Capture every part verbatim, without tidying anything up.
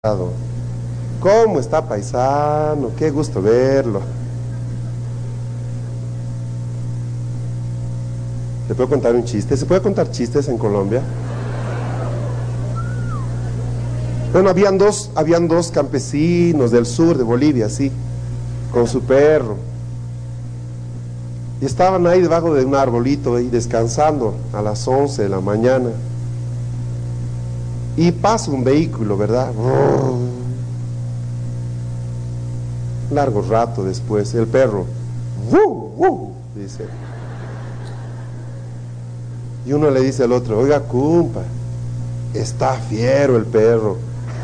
¿Cómo está, paisano? Qué gusto verlo. ¿Le puedo contar un chiste? ¿Se puede contar chistes en Colombia? Bueno, habían dos, habían dos campesinos del sur de Bolivia, sí, con su perro. Y estaban ahí debajo de un arbolito, ahí descansando a las once de la mañana. Y pasa un vehículo, ¿verdad? Largo rato después, el perro, ¡Woo! ¡Woo! Dice. Y uno le dice al otro, oiga, cumpa, está fiero el perro.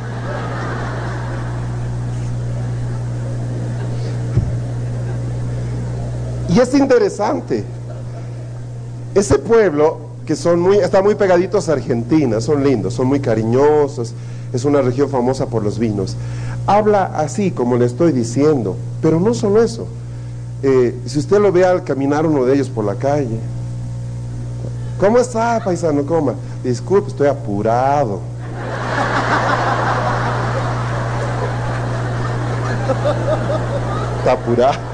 Y es interesante, ese pueblo, que son muy, están muy pegaditos a Argentina, son lindos, son muy cariñosos, es una región famosa por los vinos, habla así como le estoy diciendo, pero no solo eso, eh, si usted lo ve al caminar uno de ellos por la calle, ¿cómo está, paisano? ¿Cómo? Disculpe, estoy apurado. Está apurado.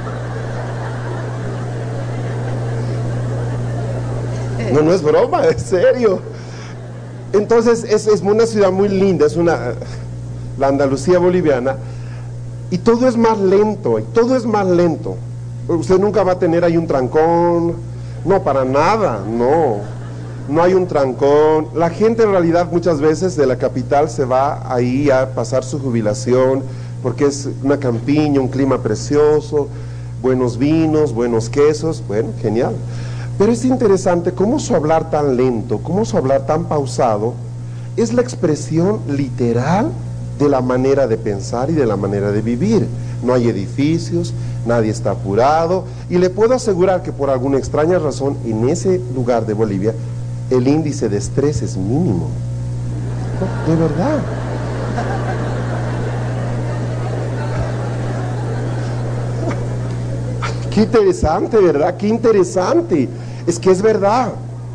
No, no es broma, es serio. Entonces es, es una ciudad muy linda, es una, la Andalucía boliviana, y todo es más lento, todo es más lento. Usted nunca va a tener ahí un trancón, no, para nada, no, no hay un trancón. La gente en realidad muchas veces de la capital se va ahí a pasar su jubilación, porque es una campiña, un clima precioso, buenos vinos, buenos quesos, bueno, genial. Pero es interesante cómo su hablar tan lento, cómo su hablar tan pausado, es la expresión literal de la manera de pensar y de la manera de vivir. No hay edificios, nadie está apurado, y le puedo asegurar que por alguna extraña razón, en ese lugar de Bolivia, el índice de estrés es mínimo. No, de verdad. Qué interesante, ¿verdad? Qué interesante. Es que es verdad.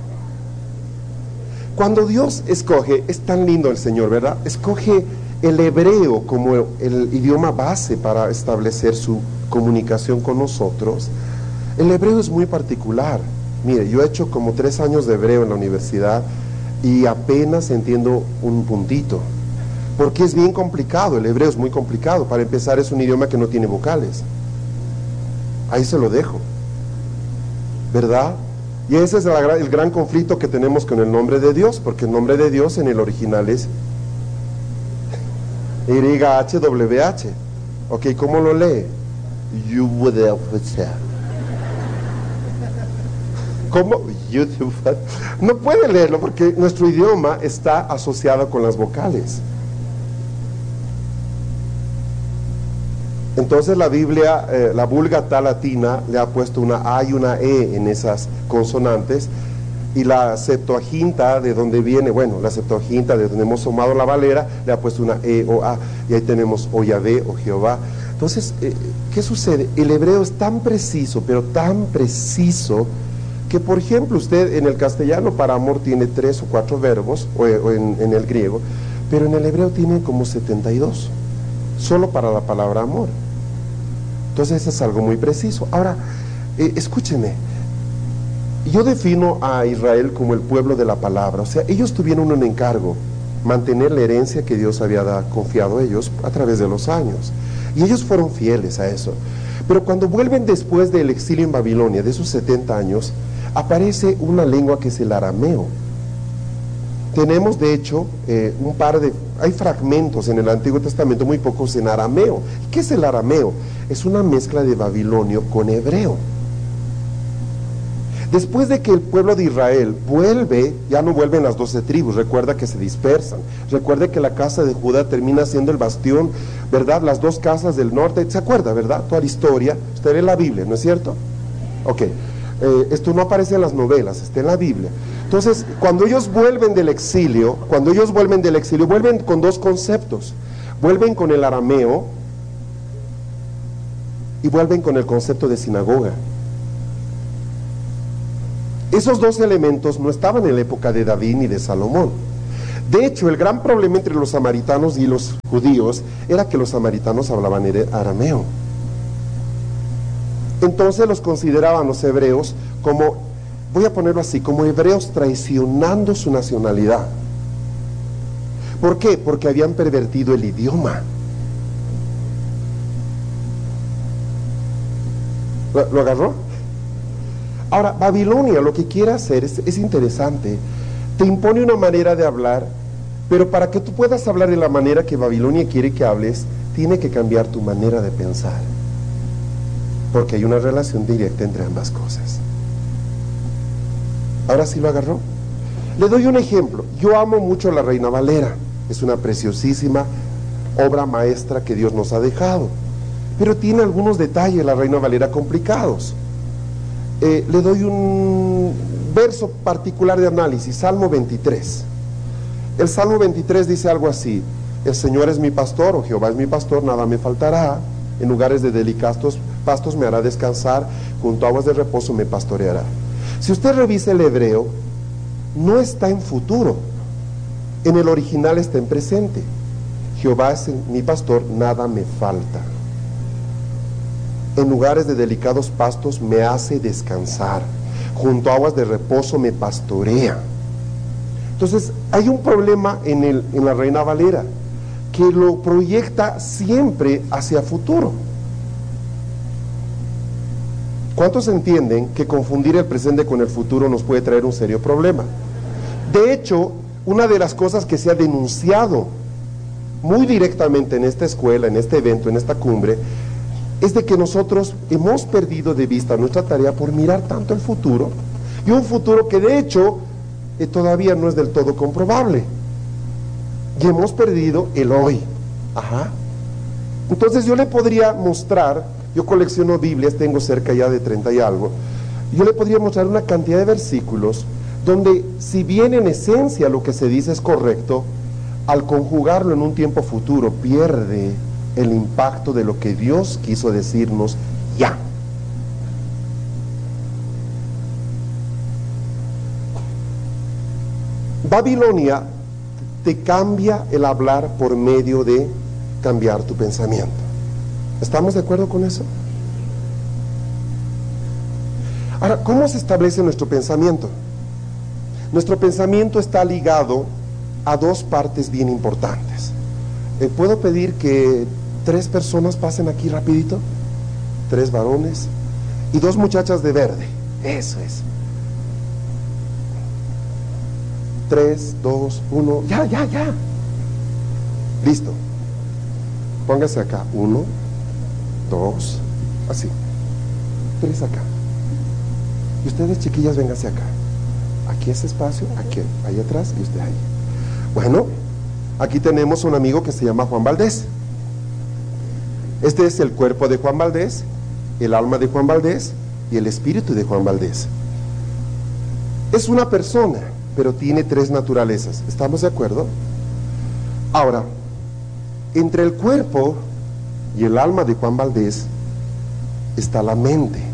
Cuando Dios escoge, es tan lindo el Señor, ¿verdad? Escoge el hebreo como el idioma base para establecer su comunicación con nosotros. El hebreo es muy particular. Mire, yo he hecho como tres años de hebreo en la universidad y apenas entiendo un puntito, porque es bien complicado. El hebreo es muy complicado. Para empezar, es un idioma que no tiene vocales. Ahí se lo dejo, ¿verdad? Y ese es la, el gran conflicto que tenemos con el nombre de Dios, porque el nombre de Dios en el original es Y H W H. Ok, ¿cómo lo lee? ¿Cómo? No puede leerlo porque nuestro idioma está asociado con las vocales. Entonces la Biblia, eh, la Vulgata latina le ha puesto una A y una E en esas consonantes, y la Septuaginta, de donde viene, bueno, la Septuaginta de donde hemos tomado la Valera, le ha puesto una E o A, y ahí tenemos o Yahvé o Jehová. Entonces, eh, ¿qué sucede? El hebreo es tan preciso, pero tan preciso, que por ejemplo usted en el castellano para amor tiene tres o cuatro verbos, o, o en, en el griego, pero en el hebreo tiene como setenta y dos, solo para la palabra amor. Entonces es algo muy preciso. Ahora, eh, escúcheme, yo defino a Israel como el pueblo de la palabra. O sea, ellos tuvieron un encargo, mantener la herencia que Dios había da, confiado a ellos a través de los años, y ellos fueron fieles a eso. Pero cuando vuelven después del exilio en Babilonia, de esos setenta años, aparece una lengua que es el arameo. Tenemos de hecho eh, un par de, hay fragmentos en el Antiguo Testamento, muy pocos en arameo. ¿Qué es el arameo? Es una mezcla de babilonio con hebreo. Después de que el pueblo de Israel vuelve, ya no vuelven las doce tribus, recuerda que se dispersan, recuerde que la casa de Judá termina siendo el bastión, ¿verdad? Las dos casas del norte, ¿se acuerda, verdad? Toda la historia, usted lee la Biblia, ¿no es cierto? Ok, eh, esto no aparece en las novelas, está en la Biblia. Entonces, cuando ellos vuelven del exilio, cuando ellos vuelven del exilio, vuelven con dos conceptos. Vuelven con el arameo y vuelven con el concepto de sinagoga. Esos dos elementos no estaban en la época de David ni de Salomón. De hecho, el gran problema entre los samaritanos y los judíos era que los samaritanos hablaban arameo. Entonces los consideraban los hebreos como, voy a ponerlo así, como hebreos traicionando su nacionalidad. ¿Por qué? Porque habían pervertido el idioma. ¿Lo, lo agarró? Ahora, Babilonia lo que quiere hacer es, es interesante. Te impone una manera de hablar, pero para que tú puedas hablar de la manera que Babilonia quiere que hables, tiene que cambiar tu manera de pensar. Porque hay una relación directa entre ambas cosas. ¿Ahora sí lo agarró? Le doy un ejemplo. Yo amo mucho a la Reina Valera. Es una preciosísima obra maestra que Dios nos ha dejado. Pero tiene algunos detalles, la Reina Valera, complicados. Eh, le doy un verso particular de análisis, Salmo veintitrés. El Salmo veintitrés dice algo así: el Señor es mi pastor, o Jehová es mi pastor, nada me faltará. En lugares de delicados pastos me hará descansar, junto a aguas de reposo me pastoreará. Si usted revisa el hebreo, no está en futuro. En el original está en presente. Jehová es mi pastor, nada me falta. En lugares de delicados pastos me hace descansar, junto a aguas de reposo me pastorea. Entonces hay un problema en, el, en la Reina Valera, que lo proyecta siempre hacia futuro. ¿Cuántos entienden que confundir el presente con el futuro nos puede traer un serio problema? De hecho, una de las cosas que se ha denunciado muy directamente en esta escuela, en este evento, en esta cumbre, es de que nosotros hemos perdido de vista nuestra tarea por mirar tanto el futuro, y un futuro que de hecho eh, todavía no es del todo comprobable, y hemos perdido el hoy. Ajá. Entonces yo le podría mostrar, yo colecciono Biblias, tengo cerca ya de treinta y algo, yo le podría mostrar una cantidad de versículos donde, si bien en esencia lo que se dice es correcto, al conjugarlo en un tiempo futuro pierde el impacto de lo que Dios quiso decirnos ya. Babilonia te cambia el hablar por medio de cambiar tu pensamiento. ¿Estamos de acuerdo con eso? Ahora, ¿cómo se establece nuestro pensamiento? Nuestro pensamiento está ligado a dos partes bien importantes. Eh, ¿Puedo pedir que tres personas pasen aquí rapidito? Tres varones y dos muchachas de verde. Eso es. Tres, dos, uno. Ya, ya, ya. Listo. Póngase acá. Uno, dos, así. Tres acá. Y ustedes, chiquillas, vénganse acá. Aquí es espacio, aquí, ahí atrás y usted ahí. Bueno, aquí tenemos un amigo que se llama Juan Valdés. Este es el cuerpo de Juan Valdés, el alma de Juan Valdés y el espíritu de Juan Valdés. Es una persona, pero tiene tres naturalezas. ¿Estamos de acuerdo? Ahora, entre el cuerpo y el alma de Juan Valdés está la mente.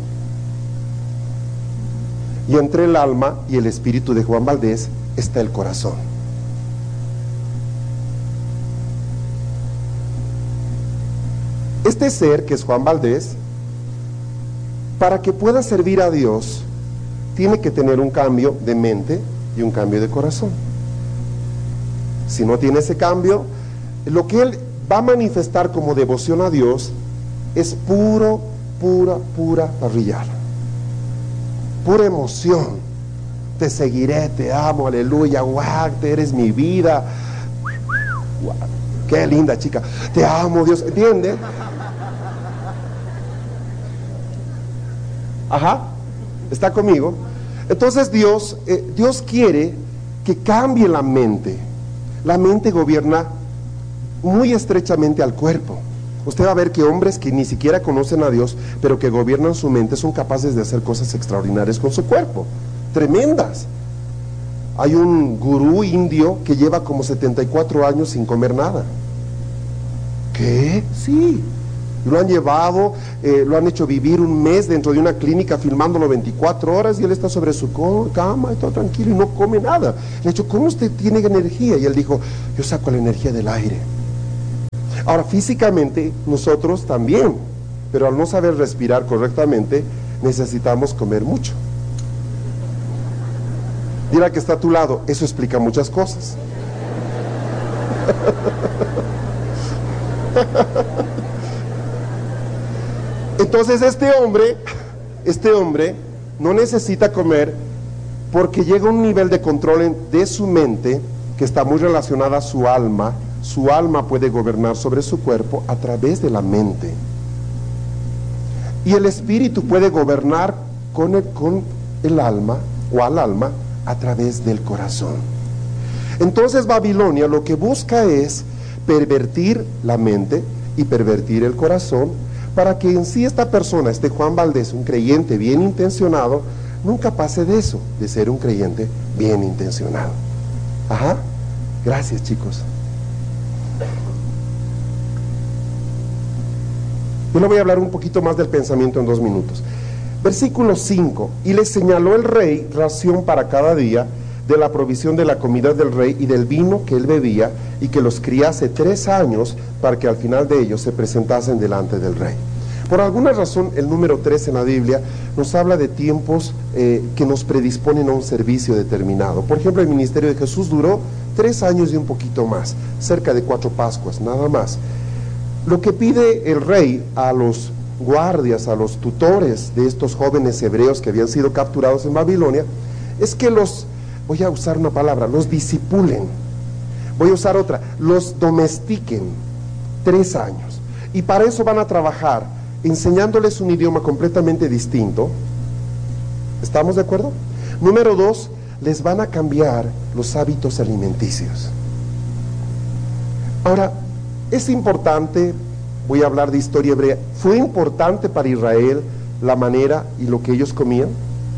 Y entre el alma y el espíritu de Juan Valdés está el corazón. Este ser, que es Juan Valdés, para que pueda servir a Dios, tiene que tener un cambio de mente y un cambio de corazón. Si no tiene ese cambio, lo que él va a manifestar como devoción a Dios es puro, pura, pura parrillar, pura emoción. Te seguiré, te amo, aleluya, guau, te eres mi vida. Guau, qué linda chica, te amo, Dios, ¿entiende? Ajá, ¿está conmigo? Entonces Dios, eh, Dios quiere que cambie la mente. La mente gobierna muy estrechamente al cuerpo. Usted va a ver que hombres que ni siquiera conocen a Dios, pero que gobiernan su mente, son capaces de hacer cosas extraordinarias con su cuerpo, tremendas. Hay un gurú indio que lleva como setenta y cuatro años sin comer nada. ¿Qué? Sí. Y lo han llevado, eh, lo han hecho vivir un mes dentro de una clínica filmándolo veinticuatro horas y él está sobre su cama y todo tranquilo y no come nada. Le he dicho, ¿cómo usted tiene energía? Y él dijo, yo saco la energía del aire. Ahora, físicamente nosotros también, pero al no saber respirar correctamente, necesitamos comer mucho. Dile al que está a tu lado, eso explica muchas cosas. Entonces este hombre, este hombre no necesita comer porque llega a un nivel de control en, de su mente que está muy relacionada a su alma. Su alma puede gobernar sobre su cuerpo a través de la mente. Y el espíritu puede gobernar con el, con el alma o al alma a través del corazón. Entonces Babilonia lo que busca es pervertir la mente y pervertir el corazón para que en sí esta persona, este Juan Valdés, un creyente bien intencionado, nunca pase de eso, de ser un creyente bien intencionado. Ajá, gracias chicos. Yo le voy a hablar un poquito más del pensamiento en dos minutos. Versículo cinco, y le señaló el rey ración para cada día de la provisión de la comida del rey y del vino que él bebía, y que los criase tres años para que al final de ellos se presentasen delante del rey. Por alguna razón el número tres en la Biblia nos habla de tiempos eh, que nos predisponen a un servicio determinado. Por ejemplo, el ministerio de Jesús duró tres años y un poquito más, cerca de cuatro Pascuas, nada más. Lo que pide el rey a los guardias, a los tutores de estos jóvenes hebreos que habían sido capturados en Babilonia, es que los, voy a usar una palabra, los disipulen, voy a usar otra, los domestiquen tres años. Y para eso van a trabajar enseñándoles un idioma completamente distinto. ¿Estamos de acuerdo? Número dos, les van a cambiar los hábitos alimenticios. Ahora, es importante, voy a hablar de historia hebrea, ¿fue importante para Israel la manera y lo que ellos comían?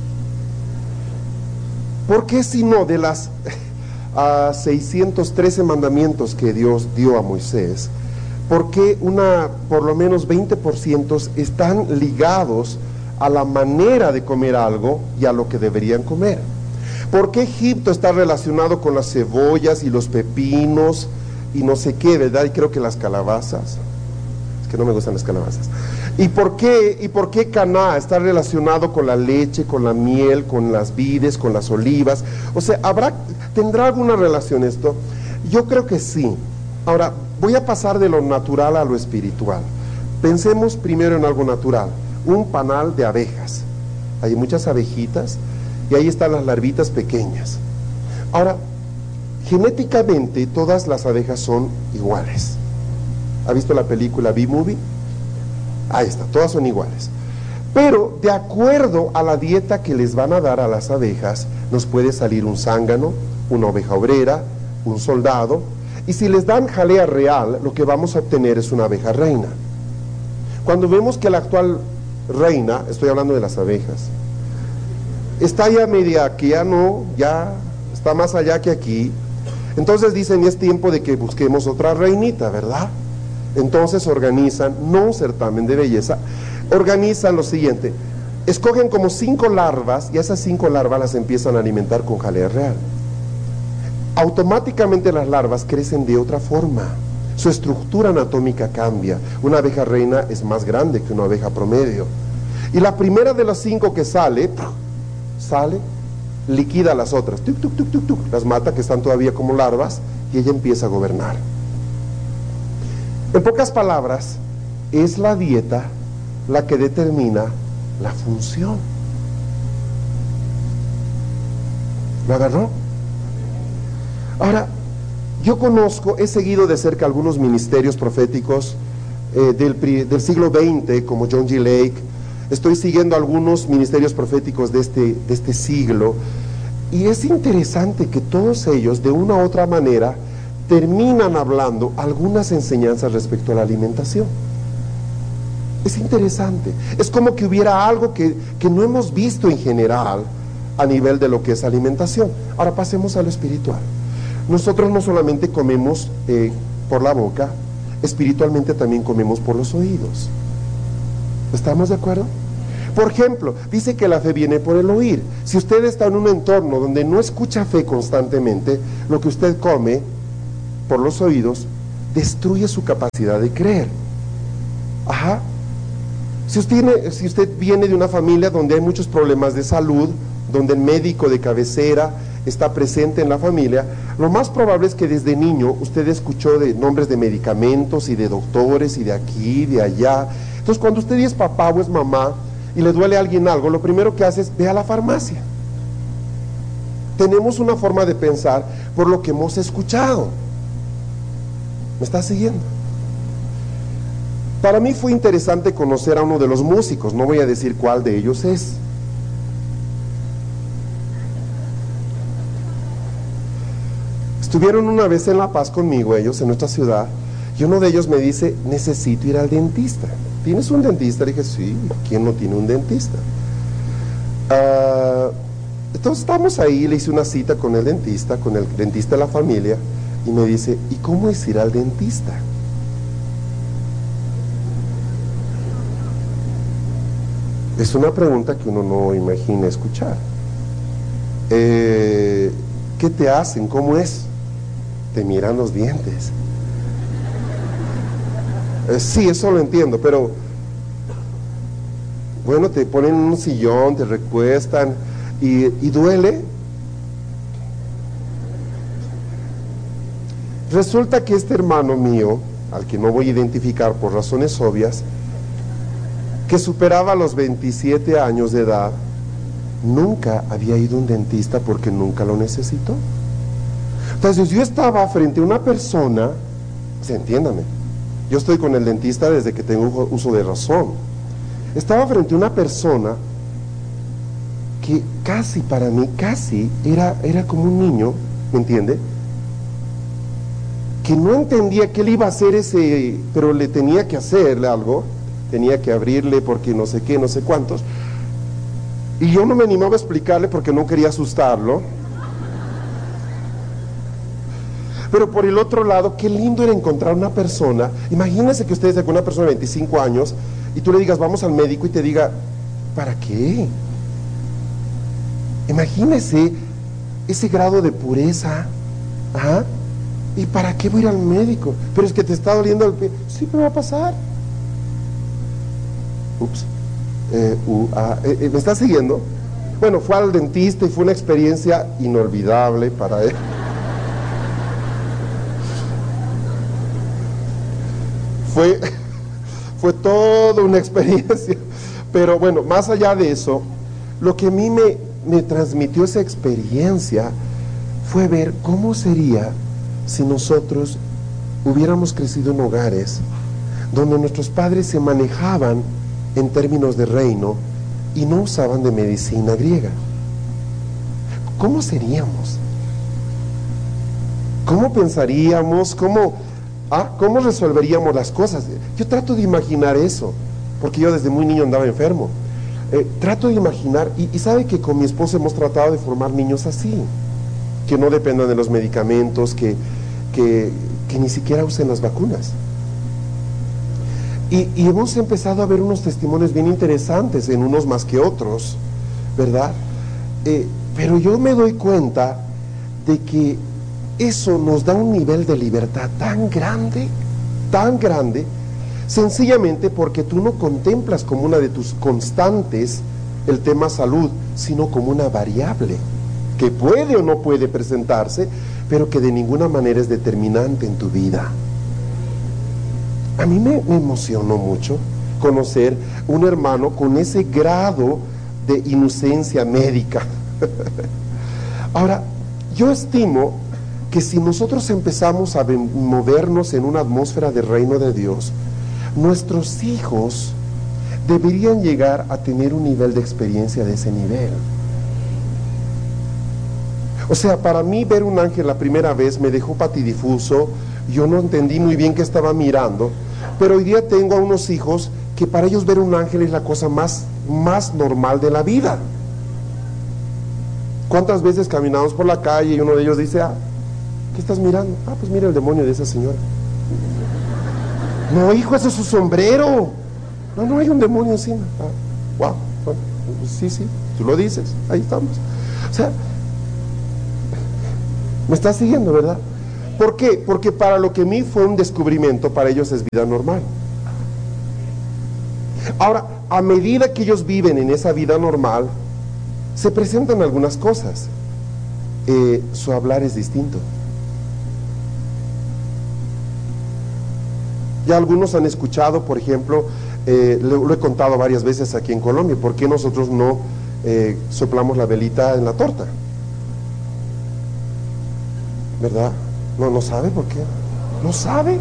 ¿Por qué si no de las uh, seiscientos trece mandamientos que Dios dio a Moisés, por qué una, por lo menos veinte por ciento están ligados a la manera de comer algo y a lo que deberían comer? ¿Por qué Egipto está relacionado con las cebollas y los pepinos y no sé qué, verdad? Y creo que las calabazas, es que no me gustan las calabazas. ¿Y por qué, y por qué Caná está relacionado con la leche, con la miel, con las vides, con las olivas? O sea, ¿habrá, ¿tendrá alguna relación esto? Yo creo que sí. Ahora, voy a pasar de lo natural a lo espiritual. Pensemos primero en algo natural, un panal de abejas. Hay muchas abejitas y ahí están las larvitas pequeñas. Ahora, genéticamente todas las abejas son iguales. ¿Ha visto la película B-Movie? Ahí está, todas son iguales. Pero de acuerdo a la dieta que les van a dar a las abejas, nos puede salir un zángano, una oveja obrera, un soldado. Y si les dan jalea real, lo que vamos a obtener es una abeja reina. Cuando vemos que la actual reina, estoy hablando de las abejas, está ya media que ya no, ya está más allá que aquí, entonces dicen, es tiempo de que busquemos otra reinita, ¿verdad? Entonces organizan, no un certamen de belleza, organizan lo siguiente, escogen como cinco larvas y esas cinco larvas las empiezan a alimentar con jalea real. Automáticamente las larvas crecen de otra forma, su estructura anatómica cambia, una abeja reina es más grande que una abeja promedio, y la primera de las cinco que sale, sale, liquida a las otras, tuc, tuc, tuc, tuc, tuc, las mata, que están todavía como larvas, y ella empieza a gobernar. En pocas palabras, es la dieta la que determina la función. ¿Lo agarró? Ahora, yo conozco, he seguido de cerca algunos ministerios proféticos eh, del, del siglo veinte, como John G. Lake. Estoy siguiendo algunos ministerios proféticos de este, de este siglo, y es interesante que todos ellos, de una u otra manera, terminan hablando algunas enseñanzas respecto a la alimentación. Es interesante, es como que hubiera algo que, que no hemos visto en general a nivel de lo que es alimentación. Ahora pasemos a lo espiritual. Nosotros no solamente comemos eh, por la boca, espiritualmente también comemos por los oídos. ¿Estamos de acuerdo? Por ejemplo, dice que la fe viene por el oír. Si usted está en un entorno donde no escucha fe constantemente, lo que usted come por los oídos destruye su capacidad de creer. Ajá. Si usted, tiene, si usted viene de una familia donde hay muchos problemas de salud, donde el médico de cabecera está presente en la familia, lo más probable es que desde niño usted escuchó de nombres de medicamentos y de doctores y de aquí y de allá. Entonces, cuando usted es papá o es mamá y le duele a alguien algo, lo primero que hace es ve a la farmacia. Tenemos una forma de pensar por lo que hemos escuchado. ¿Me está siguiendo? Para mí fue interesante conocer a uno de los músicos, no voy a decir cuál de ellos es. Estuvieron una vez en La Paz conmigo, ellos, en nuestra ciudad, y uno de ellos me dice, necesito ir al dentista. ¿Tienes un dentista? Le dije, sí, ¿quién no tiene un dentista? Uh, entonces estamos ahí, le hice una cita con el dentista, con el dentista de la familia, y me dice, ¿y cómo es ir al dentista? Es una pregunta que uno no imagina escuchar. Eh, ¿Qué te hacen? ¿Cómo es? Te miran los dientes. Eh, sí, eso lo entiendo, pero bueno, te ponen en un sillón, te recuestan y, y duele. Resulta que este hermano mío, al que no voy a identificar por razones obvias, que superaba los veintisiete años de edad, nunca había ido a un dentista porque nunca lo necesitó. Entonces yo estaba frente a una persona, sí, entiéndame, yo estoy con el dentista desde que tengo uso de razón. Estaba frente a una persona que casi para mí, casi, era, era como un niño, ¿me entiende? Que no entendía que él iba a hacer ese, pero le tenía que hacerle algo, tenía que abrirle porque no sé qué, no sé cuántos, y yo no me animaba a explicarle porque no quería asustarlo. Pero por el otro lado, qué lindo era encontrar una persona. Imagínense que ustedes con una persona de veinticinco años y tú le digas, vamos al médico, y te diga, ¿para qué? Imagínese ese grado de pureza. ¿Ah? ¿Y para qué voy a ir al médico? Pero es que te está doliendo el pie. Sí, me va a pasar. Ups. Eh, uh, ah, eh, eh, ¿Me está siguiendo? Bueno, fue al dentista y fue una experiencia inolvidable para él. Fue, fue toda una experiencia. Pero bueno, más allá de eso, lo que a mí me, me transmitió esa experiencia fue ver cómo sería si nosotros hubiéramos crecido en hogares donde nuestros padres se manejaban en términos de reino y no usaban de medicina griega. ¿Cómo seríamos? ¿Cómo pensaríamos? ¿Cómo, ah, cómo resolveríamos las cosas? Yo trato de imaginar eso, porque yo desde muy niño andaba enfermo. Eh, trato de imaginar, y, y sabe que con mi esposa hemos tratado de formar niños así, que no dependan de los medicamentos, que, que, que ni siquiera usen las vacunas. Y, y hemos empezado a ver unos testimonios bien interesantes, en unos más que otros, ¿verdad? Eh, pero yo me doy cuenta de que eso nos da un nivel de libertad tan grande, tan grande, sencillamente porque tú no contemplas como una de tus constantes el tema salud, sino como una variable que puede o no puede presentarse, pero que de ninguna manera es determinante en tu vida. A mí me, me emocionó mucho conocer un hermano con ese grado de inocencia médica. Ahora, yo estimo que si nosotros empezamos a movernos en una atmósfera de reino de Dios, nuestros hijos deberían llegar a tener un nivel de experiencia de ese nivel. O sea, para mí ver un ángel la primera vez me dejó patidifuso, yo no entendí muy bien qué estaba mirando, pero hoy día tengo a unos hijos que para ellos ver un ángel es la cosa más, más normal de la vida. ¿Cuántas veces caminamos por la calle y uno de ellos dice, ah, ¿qué estás mirando? Ah, pues mira el demonio de esa señora. No, hijo, ese es su sombrero. No, no hay un demonio encima. Ah, wow. Sí, sí, tú lo dices, ahí estamos. O sea, me estás siguiendo, ¿verdad? ¿Por qué? Porque para lo que a mí fue un descubrimiento, para ellos es vida normal. Ahora, a medida que ellos viven en esa vida normal, se presentan algunas cosas. Eh, su hablar es distinto. Ya algunos han escuchado, por ejemplo, eh, lo, lo he contado varias veces aquí en Colombia, ¿por qué nosotros no eh, soplamos la velita en la torta? ¿Verdad? No, no sabe por qué. No sabe.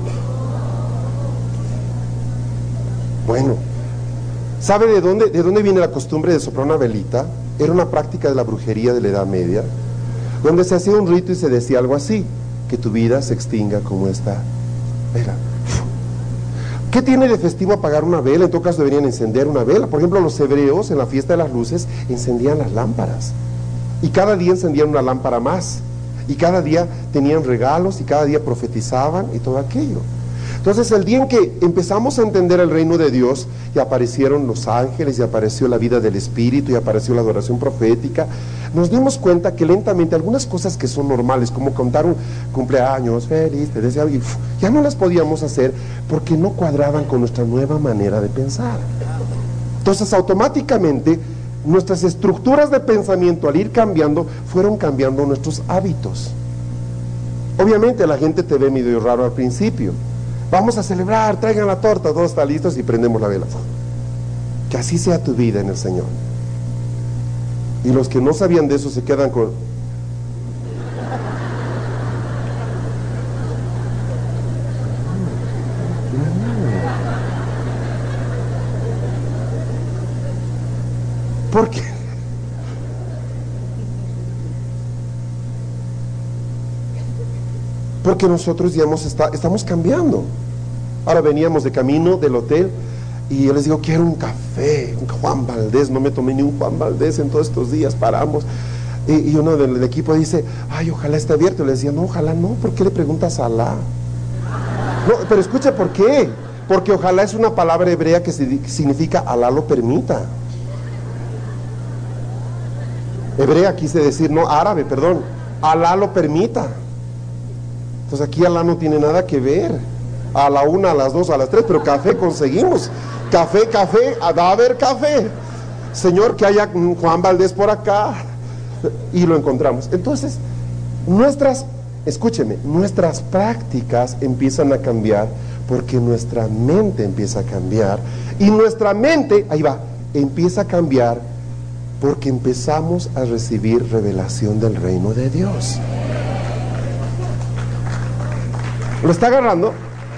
Bueno, ¿sabe de dónde, de dónde viene la costumbre de soplar una velita? Era una práctica de la brujería de la Edad Media, donde se hacía un rito y se decía algo así: que tu vida se extinga como esta vela. ¿Qué tiene de festivo apagar una vela? En todo caso deberían encender una vela. Por ejemplo, los hebreos en la fiesta de las luces encendían las lámparas, y cada día encendían una lámpara más, y cada día tenían regalos, y cada día profetizaban y todo aquello. Entonces, el día en que empezamos a entender el reino de Dios, y aparecieron los ángeles, y apareció la vida del Espíritu, y apareció la adoración profética, nos dimos cuenta que lentamente algunas cosas que son normales, como contar un cumpleaños feliz, te deseo, y uf, ya no las podíamos hacer porque no cuadraban con nuestra nueva manera de pensar. Entonces, automáticamente, nuestras estructuras de pensamiento, al ir cambiando, fueron cambiando nuestros hábitos. Obviamente la gente te ve medio raro al principio. Vamos a celebrar, traigan la torta, todos están listos y prendemos la vela. Que así sea tu vida en el Señor. Y los que no sabían de eso se quedan con... ¿Por qué? Porque nosotros ya hemos está, estamos cambiando. Ahora veníamos de camino del hotel y yo les digo, quiero un café, un Juan Valdés. No me tomé ni un Juan Valdés en todos estos días, paramos. Y, y uno del, del equipo dice, ay, ojalá esté abierto. Y le decía, no, ojalá no. ¿Por qué le preguntas a Alá? No, pero escucha, ¿por qué? Porque ojalá es una palabra hebrea que significa Alá lo permita. Hebrea quise decir, no árabe, perdón. Alá lo permita. Entonces aquí Alá no tiene nada que ver. A la una, a las dos, a las tres, pero café conseguimos. Café, café, va a haber café. Señor, que haya Juan Valdés por acá. Y lo encontramos. Entonces, nuestras, escúcheme, nuestras prácticas empiezan a cambiar porque nuestra mente empieza a cambiar. Y nuestra mente, ahí va, empieza a cambiar porque empezamos a recibir revelación del reino de Dios. ¿Lo está agarrando?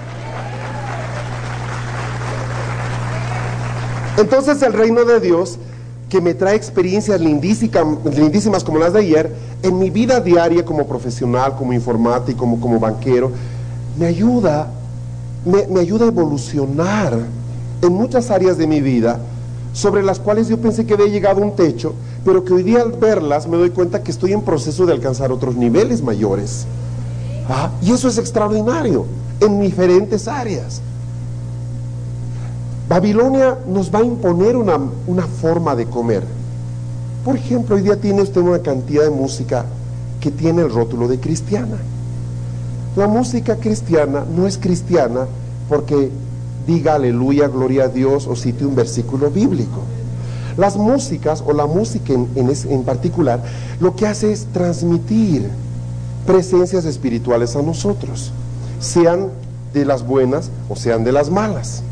Entonces el reino de Dios, que me trae experiencias lindísimas, lindísimas como las de ayer, en mi vida diaria como profesional, como informático, como, como banquero, me ayuda, me, me ayuda a evolucionar en muchas áreas de mi vida, sobre las cuales yo pensé que había llegado a un techo, pero que hoy día al verlas me doy cuenta que estoy en proceso de alcanzar otros niveles mayores. ¿Ah? Y eso es extraordinario en diferentes áreas. Babilonia nos va a imponer una, una forma de comer. Por ejemplo, hoy día tiene usted una cantidad de música que tiene el rótulo de cristiana. La música cristiana no es cristiana porque diga aleluya, gloria a Dios o cite un versículo bíblico. Las músicas, o la música en, en, en particular, lo que hace es transmitir presencias espirituales a nosotros, sean de las buenas o sean de las malas.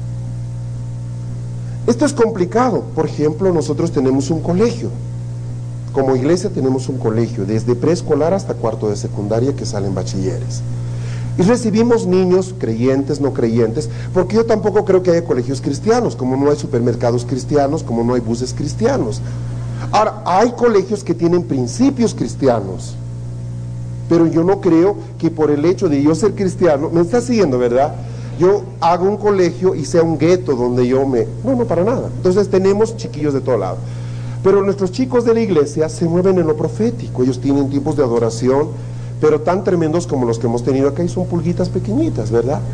Esto es complicado. Por ejemplo, nosotros tenemos un colegio. Como iglesia tenemos un colegio, desde preescolar hasta cuarto de secundaria, que salen bachilleres. Y recibimos niños creyentes, no creyentes, porque yo tampoco creo que haya colegios cristianos, como no hay supermercados cristianos, como no hay buses cristianos. Ahora, hay colegios que tienen principios cristianos, pero yo no creo que por el hecho de yo ser cristiano, me está siguiendo, ¿verdad?, yo hago un colegio y sea un gueto donde yo me... No, no, para nada. Entonces tenemos chiquillos de todo lado. Pero nuestros chicos de la iglesia se mueven en lo profético. Ellos tienen tipos de adoración, pero tan tremendos como los que hemos tenido acá, y son pulguitas pequeñitas, ¿verdad?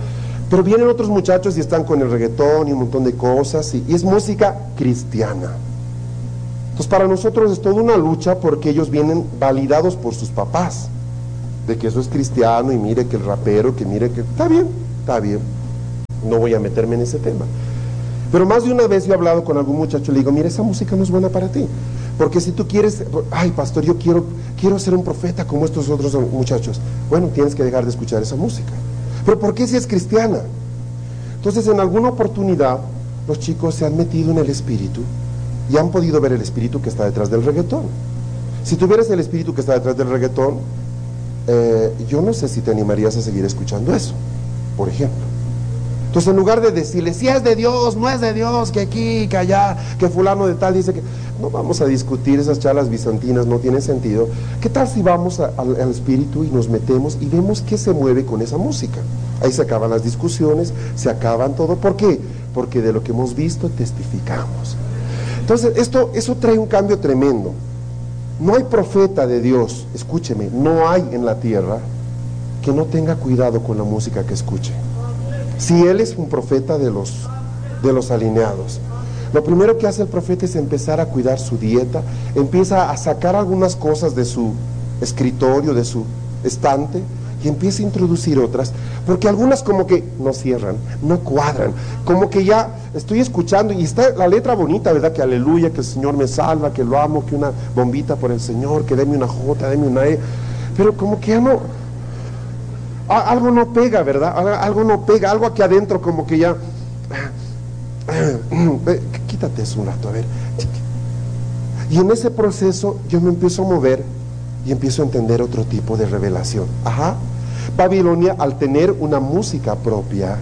Pero vienen otros muchachos y están con el reggaetón y un montón de cosas, y, y es música cristiana. Entonces para nosotros es toda una lucha, porque ellos vienen validados por sus papás, de que eso es cristiano, y mire que el rapero, que mire que... Está bien, está bien, no voy a meterme en ese tema. Pero más de una vez yo he hablado con algún muchacho y le digo, mira, esa música no es buena para ti, porque si tú quieres, ay pastor, yo quiero, quiero ser un profeta como estos otros muchachos, bueno, tienes que dejar de escuchar esa música. Pero ¿por qué si es cristiana? Entonces en alguna oportunidad los chicos se han metido en el espíritu y han podido ver el espíritu que está detrás del reggaetón. Si tuvieras el espíritu que está detrás del reggaetón, eh, yo no sé si te animarías a seguir escuchando eso, por ejemplo. Entonces en lugar de decirle, si es de Dios, no es de Dios, que aquí, que allá, que fulano de tal dice que... No vamos a discutir esas charlas bizantinas, no tiene sentido. ¿Qué tal si vamos a, al, al espíritu y nos metemos y vemos qué se mueve con esa música? Ahí se acaban las discusiones, se acaban todo. ¿Por qué? Porque de lo que hemos visto testificamos. Entonces esto, eso trae un cambio tremendo. No hay profeta de Dios, escúcheme, no hay en la tierra que no tenga cuidado con la música que escuche. Si él es un profeta de los, de los alineados, lo primero que hace el profeta es empezar a cuidar su dieta, empieza a sacar algunas cosas de su escritorio, de su estante, y empieza a introducir otras, porque algunas como que no cierran, no cuadran, como que ya estoy escuchando y está la letra bonita, ¿verdad? Que aleluya, que el Señor me salva, que lo amo, que una bombita por el Señor, que deme una J, deme una E, pero como que ya no, algo no pega, ¿verdad? Algo no pega, algo aquí adentro como que ya... Quítate eso un rato, a ver. Y en ese proceso yo me empiezo a mover y empiezo a entender otro tipo de revelación. Ajá. Babilonia, al tener una música propia,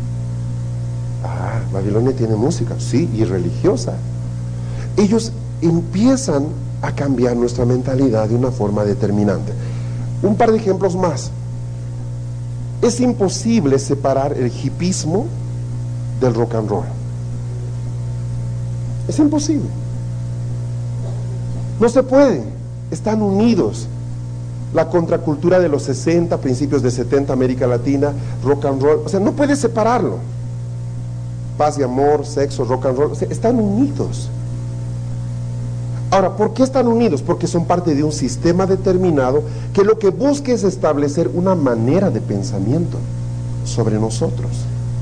ah, Babilonia tiene música, sí, y religiosa. Ellos empiezan a cambiar nuestra mentalidad de una forma determinante. Un par de ejemplos más. Es imposible separar el hipismo del rock and roll. Es imposible. No se puede. Están unidos. La contracultura de los sesenta, principios de setenta, América Latina, rock and roll, o sea, no puedes separarlo. Paz y amor, sexo, rock and roll, o sea, están unidos. Ahora, ¿por qué están unidos? Porque son parte de un sistema determinado que lo que busca es establecer una manera de pensamiento sobre nosotros.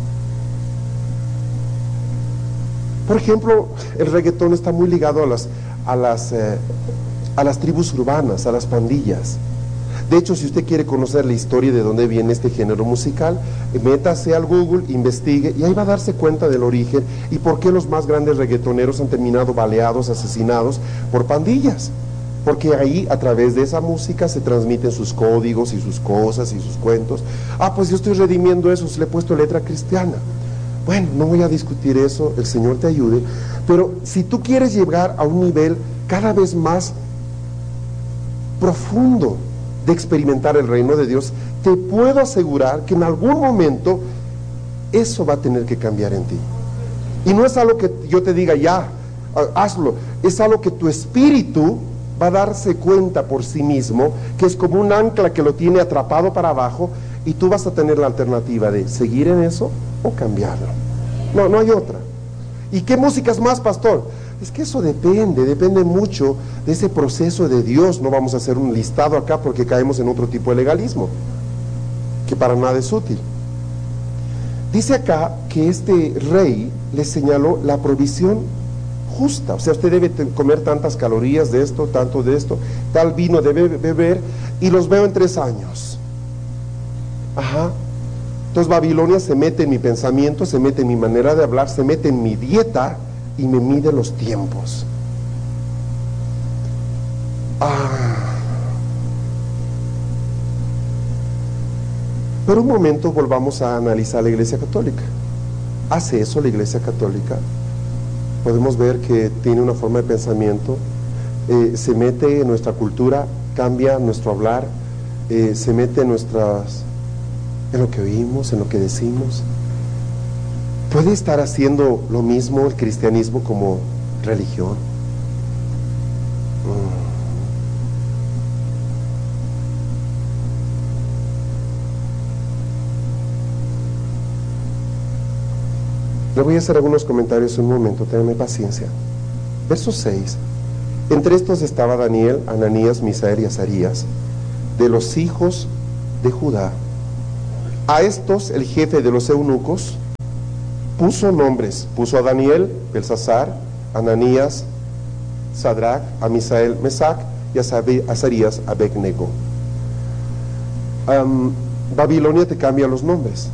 Por ejemplo, el reggaetón está muy ligado a las, a las, eh, a las tribus urbanas, a las pandillas. De hecho, si usted quiere conocer la historia de dónde viene este género musical, métase al Google, investigue, y ahí va a darse cuenta del origen y por qué los más grandes reggaetoneros han terminado baleados, asesinados por pandillas. Porque ahí, a través de esa música, se transmiten sus códigos y sus cosas y sus cuentos. Ah, pues yo estoy redimiendo eso, le he puesto letra cristiana. Bueno, no voy a discutir eso, el Señor te ayude, pero si tú quieres llegar a un nivel cada vez más profundo de experimentar el reino de Dios, te puedo asegurar que en algún momento eso va a tener que cambiar en ti. Y no es algo que yo te diga ya, hazlo, es algo que tu espíritu va a darse cuenta por sí mismo, que es como un ancla que lo tiene atrapado para abajo, y tú vas a tener la alternativa de seguir en eso o cambiarlo. No, no hay otra. ¿Y qué músicas más, pastor? Es que eso depende, depende mucho de ese proceso de Dios. No vamos a hacer un listado acá porque caemos en otro tipo de legalismo, que para nada es útil. Dice acá que este rey le señaló la provisión justa, o sea, usted debe comer tantas calorías de esto, tanto de esto, tal vino debe beber, y los veo en tres años. Ajá. Entonces Babilonia se mete en mi pensamiento, se mete en mi manera de hablar, se mete en mi dieta y me mide los tiempos. Ah. Pero un momento volvamos a analizar la Iglesia Católica. ¿Hace eso la Iglesia Católica? Podemos ver que tiene una forma de pensamiento, eh, se mete en nuestra cultura, cambia nuestro hablar, eh, se mete en nuestras... en lo que oímos, en lo que decimos. ¿Puede estar haciendo lo mismo el cristianismo como religión? Mm. Le voy a hacer algunos comentarios en un momento, tenme paciencia. Verso seis. Entre estos estaba Daniel, Ananías, Misael y Azarías, de los hijos de Judá. A estos el jefe de los eunucos puso nombres, puso a Daniel, Belsasar, Ananías, Sadrach, a Misael, Mesac, y a Azarías, Abednego. Um, Babilonia te cambia los nombres.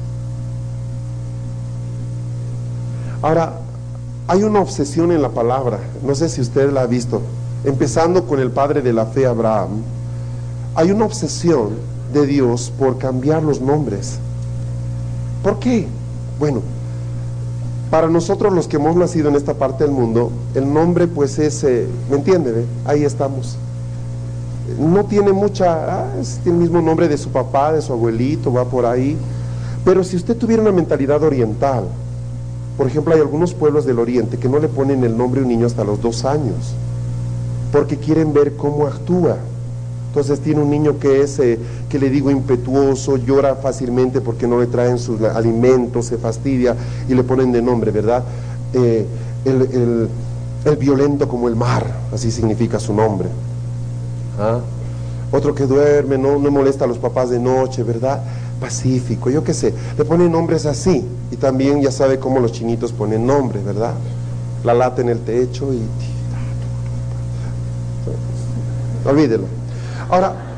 Ahora, hay una obsesión en la palabra, no sé si usted la ha visto, empezando con el padre de la fe, Abraham. Hay una obsesión de Dios por cambiar los nombres. ¿Por qué? Bueno, para nosotros los que hemos nacido en esta parte del mundo, el nombre pues es, eh, ¿me entiende? ¿Ve? Ahí estamos. No tiene mucha, ah, es el mismo nombre de su papá, de su abuelito, va por ahí. Pero si usted tuviera una mentalidad oriental, por ejemplo, hay algunos pueblos del oriente que no le ponen el nombre a un niño hasta los dos años, porque quieren ver cómo actúa. Entonces tiene un niño que es, eh, que le digo, impetuoso, llora fácilmente porque no le traen sus alimentos, se fastidia y le ponen de nombre, ¿verdad? Eh, el, el, el violento como el mar, así significa su nombre. ¿Ah? Otro que duerme, no, no molesta a los papás de noche, ¿verdad? Pacífico, yo qué sé, le ponen nombres así. Y también ya sabe cómo los chinitos ponen nombres, ¿verdad? La lata en el techo y... olvídelo. Ahora,